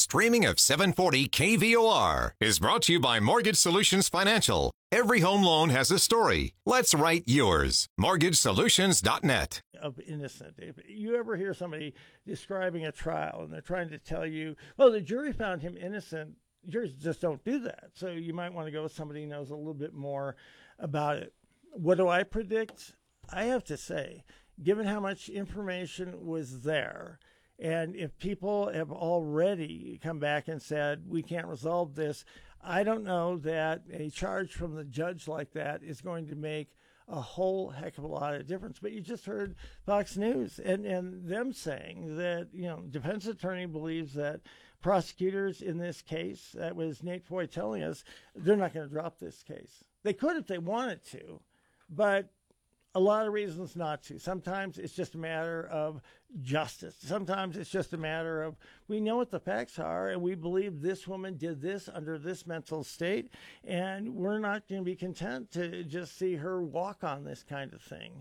streaming of 740 KVOR is brought to you by Mortgage Solutions Financial. Every home loan has a story. Let's write yours. MortgageSolutions.net. Of innocent. If you ever hear somebody describing a trial and they're trying to tell you, well, the jury found him innocent, juries just don't do that. So you might want to go with somebody who knows a little bit more about it. What do I predict? I have to say, given how much information was there, and if people have already come back and said, we can't resolve this, I don't know that a charge from the judge like that is going to make a whole heck of a lot of difference. But you just heard Fox News and them saying that, defense attorney believes that prosecutors in this case, that was Nate Foy telling us, they're not going to drop this case. They could if they wanted to, but a lot of reasons not to. Sometimes it's just a matter of justice. Sometimes it's just a matter of, we know what the facts are, and we believe this woman did this under this mental state, and we're not going to be content to just see her walk on this kind of thing.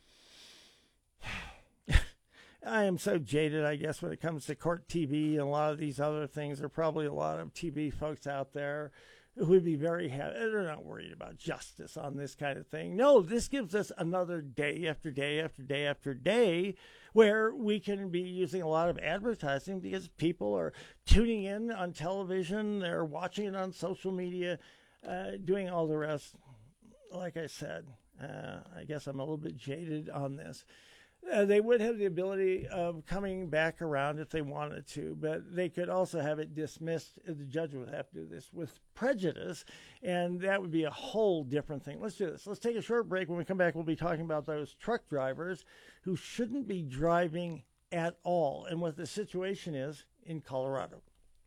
I am so jaded, I guess, when it comes to court TV and a lot of these other things. There are probably a lot of TV folks out there who would be very happy. They're not worried about justice on this kind of thing. No, this gives us another day after day after day after day where we can be using a lot of advertising because people are tuning in on television, they're watching it on social media, doing all the rest. Like I said, I guess I'm a little bit jaded on this. They would have the ability of coming back around if they wanted to, but they could also have it dismissed. The judge would have to do this with prejudice, and that would be a whole different thing. Let's do this. Let's take a short break. When we come back, we'll be talking about those truck drivers who shouldn't be driving at all and what the situation is in Colorado.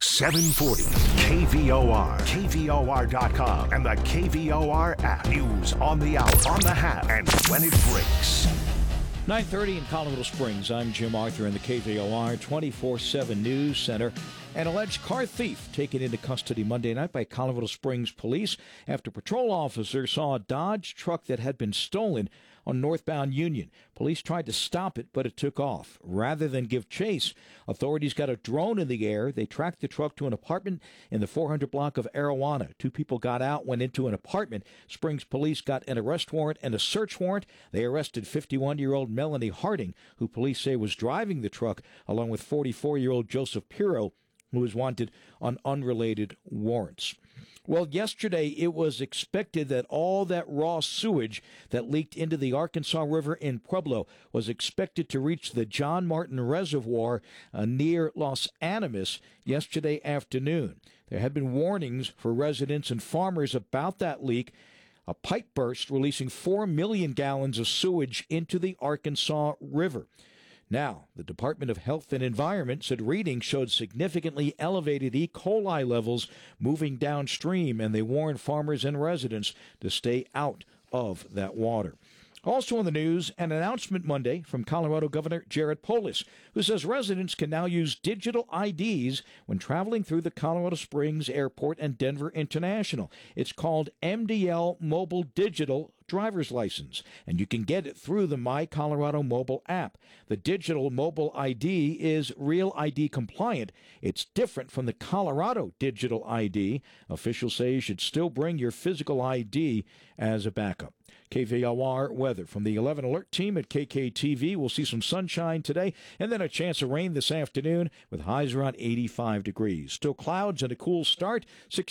740 KVOR, KVOR.com, and the KVOR app. News on the hour, on the half, and when it breaks. 9:30 in Colorado Springs. I'm Jim Arthur in the KVOR 24/7 News Center. An alleged car thief taken into custody Monday night by Colorado Springs police after patrol officers saw a Dodge truck that had been stolen on northbound Union. Police tried to stop it, but it took off. Rather than give chase, authorities got a drone in the air. They tracked the truck to an apartment in the 400 block of Arawana. 2 people got out, went into an apartment. Springs police got an arrest warrant and a search warrant. They arrested 51-year-old Melanie Harding, who police say was driving the truck, along with 44-year-old Joseph Pirro, who was wanted on unrelated warrants. Well, yesterday it was expected that all that raw sewage that leaked into the Arkansas River in Pueblo was expected to reach the John Martin Reservoir near Los Animas yesterday afternoon. There had been warnings for residents and farmers about that leak. A pipe burst releasing 4 million gallons of sewage into the Arkansas River. Now, the Department of Health and Environment said readings showed significantly elevated E. coli levels moving downstream, and they warned farmers and residents to stay out of that water. Also in the news, an announcement Monday from Colorado Governor Jared Polis, who says residents can now use digital IDs when traveling through the Colorado Springs Airport and Denver International. It's called MDL Mobile Digital Driver's License, and you can get it through the My Colorado mobile app. The digital mobile ID is Real ID compliant. It's different from the Colorado digital ID. Officials say you should still bring your physical ID as a backup. KVOR weather from the 11 Alert team at KKTV. We'll see some sunshine today and then a chance of rain this afternoon with highs around 85 degrees. Still clouds and a cool start,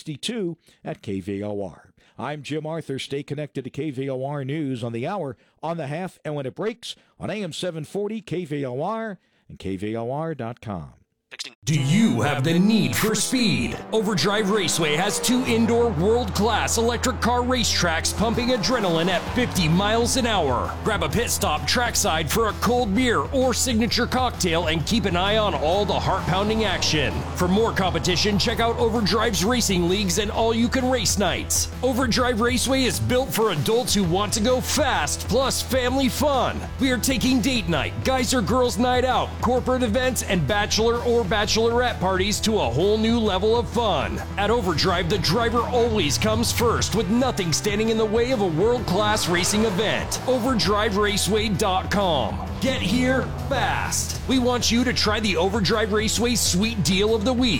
62 at KVOR. I'm Jim Arthur. Stay connected to KVOR News on the hour, on the half, and when it breaks on AM 740 KVOR and KVOR.com. Do you have the need for speed? Overdrive Raceway has 2 indoor world-class electric car racetracks pumping adrenaline at 50 miles an hour. Grab a pit stop trackside for a cold beer or signature cocktail and keep an eye on all the heart-pounding action. For more competition, check out Overdrive's racing leagues and all-you-can-race nights. Overdrive Raceway is built for adults who want to go fast, plus family fun. We are taking date night, guys or girls night out, corporate events, and bachelor or bachelorette parties to a whole new level of fun. At Overdrive, the driver always comes first, with nothing standing in the way of a world-class racing event. OverdriveRaceway.com. Get here fast. We want you to try the Overdrive Raceway Sweet Deal of the Week.